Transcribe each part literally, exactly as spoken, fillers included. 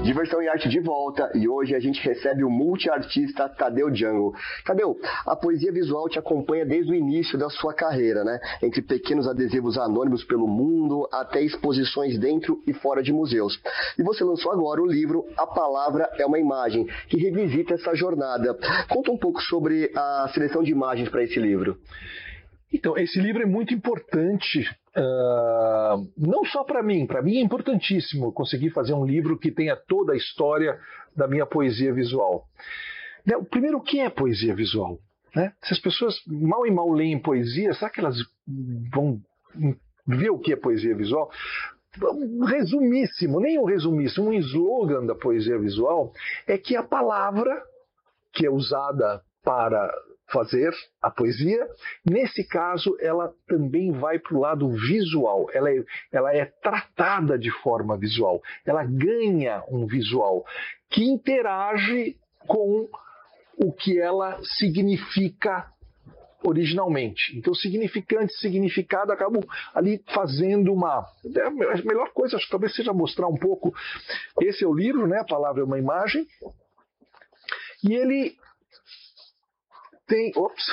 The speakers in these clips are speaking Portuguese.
Diversão e Arte de volta, e hoje a gente recebe o multiartista Tadeu Jungle. Tadeu, a poesia visual te acompanha desde o início da sua carreira, né? Entre pequenos adesivos anônimos pelo mundo, até exposições dentro e fora de museus. E você lançou agora o livro A Palavra é uma Imagem, que revisita essa jornada. Conta um pouco sobre a seleção de imagens para esse livro. Então, esse livro é muito importante, uh, não só para mim, para mim é importantíssimo conseguir fazer um livro que tenha toda a história da minha poesia visual. Né, primeiro, o que é poesia visual? Né? Se as pessoas mal e mal leem poesia, será que elas vão ver o que é poesia visual? Um resumíssimo, nem um resumíssimo, um slogan da poesia visual é que a palavra que é usada para fazer a poesia, nesse caso ela também vai para o lado visual, ela é, ela é tratada de forma visual, ela ganha um visual que interage com o que ela significa originalmente. Então, significante e significado acabam ali fazendo uma... A melhor coisa, acho que talvez seja mostrar um pouco. Esse é o livro, né? A Palavra é uma Imagem. E ele tem... Ops!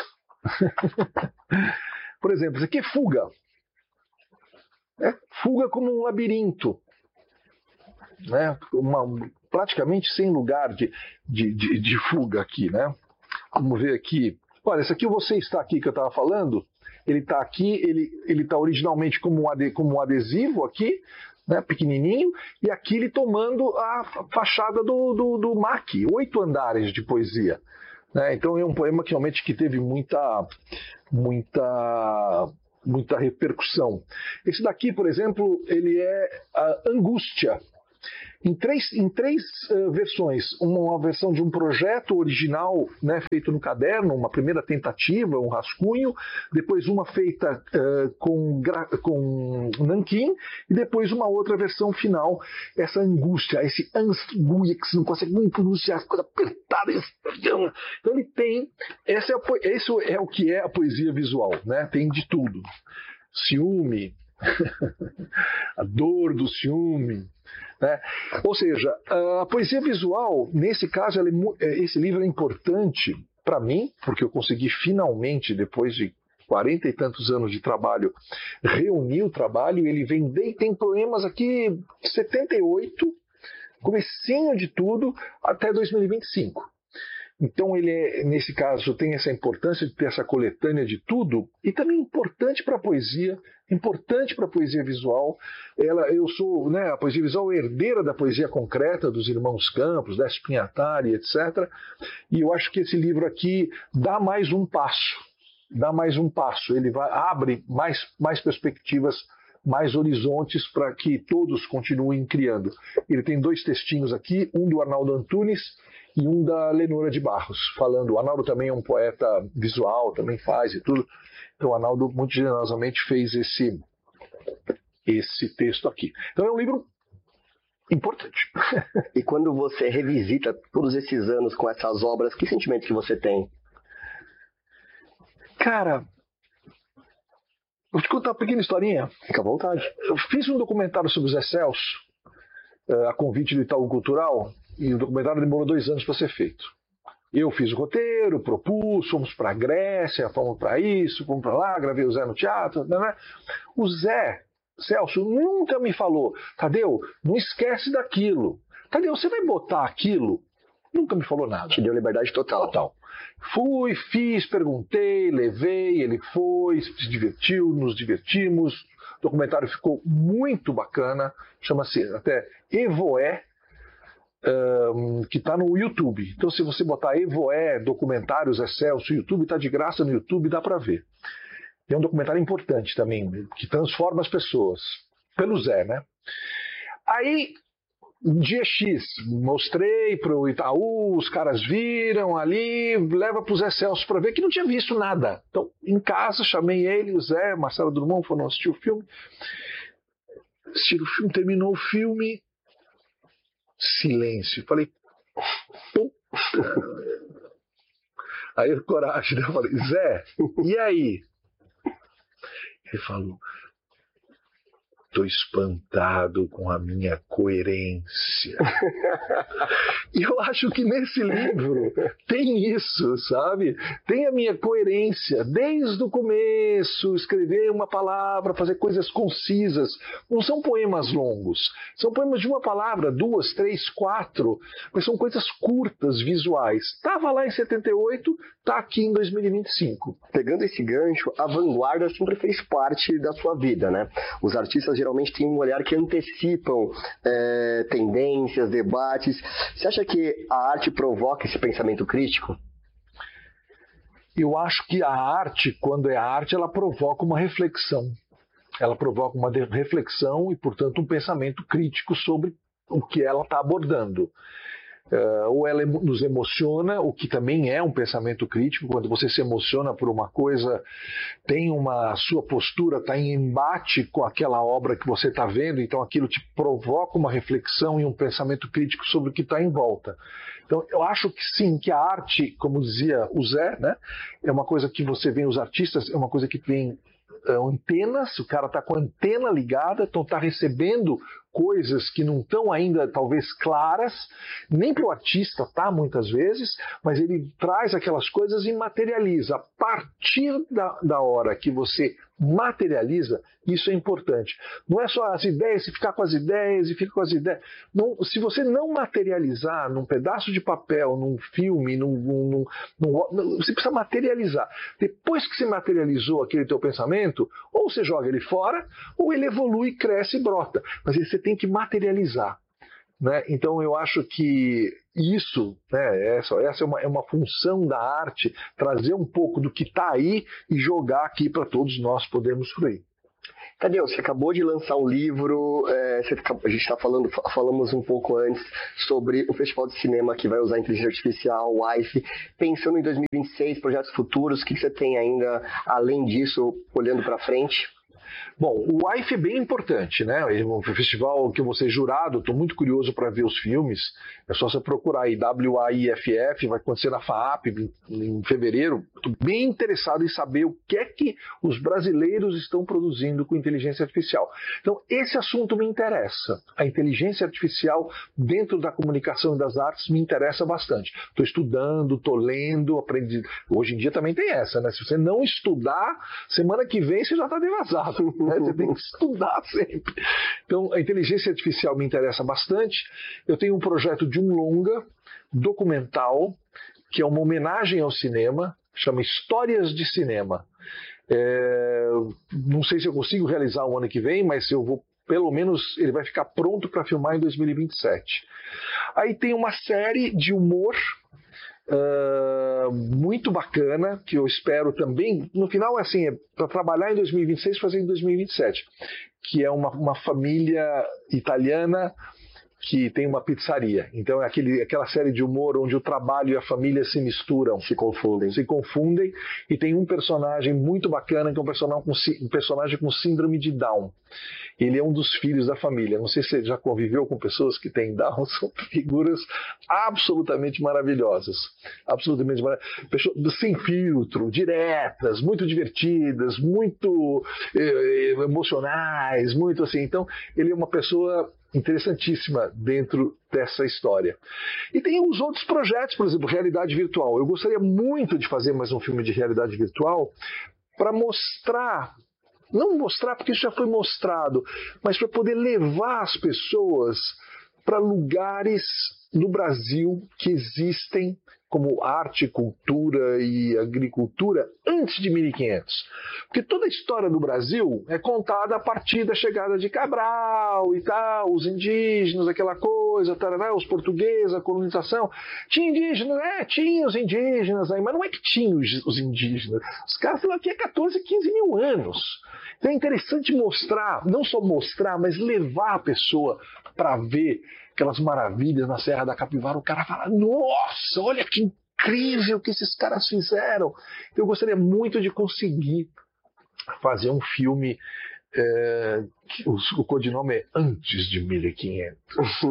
Por exemplo, isso aqui é fuga. É fuga como um labirinto. Né? Uma, praticamente sem lugar de, de, de, de fuga aqui, né? Vamos ver aqui. Olha, esse aqui o Você Está Aqui que eu estava falando, ele está aqui, ele ele está originalmente como um, ade, como um adesivo aqui, né, pequenininho, e aqui ele tomando a fachada do, do, do M A C, oito andares de poesia. Né? Então é um poema que realmente que teve muita, muita, muita repercussão. Esse daqui, por exemplo, ele é a Angústia. Em três, em três uh, versões, uma, uma versão de um projeto original, né, feito no caderno, uma primeira tentativa, um rascunho, depois uma feita uh, com, com nanquim, e depois uma outra versão final, essa angústia, esse angústia que você não consegue nem pronunciar, coisa apertada. Então ele tem, essa é a, esse é o que é a poesia visual, né? Tem de tudo. Ciúme, a dor do ciúme. Né? Ou seja, a poesia visual, nesse caso, ela é, esse livro é importante para mim, porque eu consegui finalmente, depois de quarenta e tantos anos de trabalho, reunir o trabalho. Ele vem, tem poemas aqui de setenta e oito, comecinho de tudo, até dois mil e vinte e cinco. Então, ele é, nesse caso, tem essa importância de ter essa coletânea de tudo, e também importante para a poesia, importante para a poesia visual. Ela, eu sou, né, a poesia visual é herdeira da poesia concreta dos irmãos Campos, da Spinhatari, etcétera. E eu acho que esse livro aqui dá mais um passo, dá mais um passo. Ele vai, abre mais, mais perspectivas, mais horizontes para que todos continuem criando. Ele tem dois textinhos aqui, um do Arnaldo Antunes e um da Lenora de Barros, falando. O Arnaldo também é um poeta visual, também faz e tudo. Então o Arnaldo muito generosamente fez esse, esse texto aqui. Então é um livro importante. E quando você revisita todos esses anos com essas obras, que sentimento que você tem? Cara, vou te contar uma pequena historinha. Fica à vontade. Eu fiz um documentário sobre o Zé Celso, a convite do Itaú Cultural, e o documentário demorou dois anos para ser feito. Eu fiz o roteiro, propus, fomos para a Grécia, fomos para isso, fomos para lá, gravei o Zé no teatro. Né? O Zé Celso nunca me falou, Tadeu, não esquece daquilo. Tadeu, você vai botar aquilo? Nunca me falou nada. Te deu liberdade total. Total. Fui, fiz, perguntei, levei, ele foi, se divertiu, nos divertimos. O documentário ficou muito bacana, chama-se até Evoé, um, que está no YouTube. Então, se você botar Evoé, documentários, Zé Celso, YouTube, está de graça no YouTube, dá para ver. É um documentário importante também, que transforma as pessoas. Pelo Zé, né? Aí, dia X, mostrei para o Itaú, os caras viram ali, leva para o Zé Celso para ver, que não tinha visto nada. Então, em casa, chamei ele, o Zé, Marcelo Drummond, foram assistir o filme. Assistiram o filme, terminou o filme, silêncio. Falei, pum. Aí, coragem, né? Eu falei, Zé, e aí? Ele falou, estou espantado com a minha coerência. E eu acho que nesse livro tem isso, sabe? Tem a minha coerência, desde o começo, escrever uma palavra, fazer coisas concisas. Não são poemas longos, são poemas de uma palavra, duas, três, quatro, mas são coisas curtas, visuais. Estava lá em setenta e oito, está aqui em dois mil e vinte e cinco. Pegando esse gancho, a vanguarda sempre fez parte da sua vida, né? Os artistas geralmente têm um olhar que antecipam é, tendências, debates. Você acha que a arte provoca esse pensamento crítico? Eu acho que a arte, quando é arte, ela provoca uma reflexão. Ela provoca uma reflexão e, portanto, um pensamento crítico sobre o que ela está abordando. Uh, ou ela nos emociona, o que também é um pensamento crítico. Quando você se emociona por uma coisa, tem uma sua postura está em embate com aquela obra que você está vendo, então aquilo te provoca uma reflexão e um pensamento crítico sobre o que está em volta. Então eu acho que sim, que a arte, como dizia o Zé, né, é uma coisa que você vê, os artistas, é uma coisa que tem uh, antenas, o cara está com a antena ligada, então está recebendo coisas que não estão ainda talvez claras, nem para o artista tá, muitas vezes, mas ele traz aquelas coisas e materializa. A partir da, da hora que você materializa, isso é importante. Não é só as ideias, se ficar com as ideias e fica com as ideias. Não, se você não materializar num pedaço de papel, num filme, num, num, num, num, você precisa materializar. Depois que você materializou aquele teu pensamento, ou você joga ele fora, ou ele evolui, cresce e brota. Mas você tem que materializar. Né? Então eu acho que isso, né, essa, essa é, uma, é uma função da arte, trazer um pouco do que está aí e jogar aqui para todos nós podermos fruir. Tadeu, você acabou de lançar um livro, é, você, a gente está falando, falamos um pouco antes sobre o Festival de Cinema que vai usar inteligência artificial, o W I F. Pensando em dois mil e vinte e seis, projetos futuros, o que você tem ainda, além disso, olhando para frente? Bom, o W I F é bem importante, né? É um festival que eu vou ser jurado, estou muito curioso para ver os filmes. É só você procurar aí, W A I F F, vai acontecer na FAAP em fevereiro. Estou bem interessado em saber o que é que os brasileiros estão produzindo com inteligência artificial. Então, esse assunto me interessa. A inteligência artificial dentro da comunicação e das artes me interessa bastante. Estou estudando, estou lendo, aprendi. Hoje em dia também tem essa, né? Se você não estudar, semana que vem você já está devasado. Né? Você tem que estudar sempre. Então, a inteligência artificial me interessa bastante. Eu tenho um projeto de um longa documental, que é uma homenagem ao cinema, chama Histórias de Cinema. É, não sei se eu consigo realizar o ano que vem, mas eu vou, pelo menos, ele vai ficar pronto para filmar em dois mil e vinte e sete. Aí tem uma série de humor Uh, muito bacana, que eu espero também, no final, assim, é para trabalhar em dois mil e vinte e seis, fazer em dois mil e vinte e sete, que é uma, uma família italiana que tem uma pizzaria. Então é aquele, aquela série de humor onde o trabalho e a família se misturam, se confundem, se confundem, e tem um personagem muito bacana, que é um personagem com, um personagem com síndrome de Down. Ele é um dos filhos da família. Não sei se você já conviveu com pessoas que têm Down, são figuras absolutamente maravilhosas. Absolutamente maravilhosas. Pessoas sem filtro, diretas, muito divertidas, muito eh, emocionais, muito assim. Então, ele é uma pessoa interessantíssima dentro dessa história. E tem os outros projetos, por exemplo, realidade virtual. Eu gostaria muito de fazer mais um filme de realidade virtual para mostrar, não mostrar porque isso já foi mostrado, mas para poder levar as pessoas para lugares no Brasil que existem como arte, cultura e agricultura antes de mil e quinhentos. Porque toda a história do Brasil é contada a partir da chegada de Cabral e tal, os indígenas, aquela coisa, tarará, os portugueses, a colonização. Tinha indígenas, é, tinha os indígenas aí, mas não é que tinha os, os indígenas. Os caras estão aqui há quatorze, quinze mil anos. Então é interessante mostrar, não só mostrar, mas levar a pessoa para ver aquelas maravilhas na Serra da Capivara. O cara fala, nossa, olha que incrível que esses caras fizeram. Eu gostaria muito de conseguir fazer um filme É, o, o codinome é Antes de mil e quinhentos.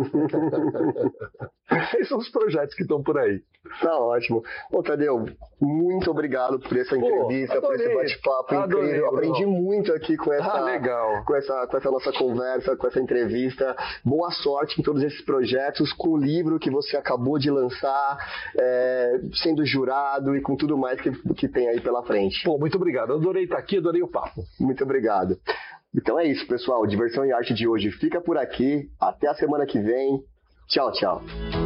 Esses são os projetos que estão por aí. Tá ótimo. Ô, Tadeu, muito obrigado por essa entrevista, Pô, por esse bate-papo incrível. Eu aprendi muito aqui com essa, ah, legal. Com, essa, com essa nossa conversa, com essa entrevista. Boa sorte em todos esses projetos, com o livro que você acabou de lançar, é, sendo jurado e com tudo mais que, que tem aí pela frente. Pô, muito obrigado. Eu adorei estar aqui, adorei o papo. Muito obrigado. Então é isso, pessoal. Diversão e Arte de hoje fica por aqui. Até a semana que vem. Tchau, tchau.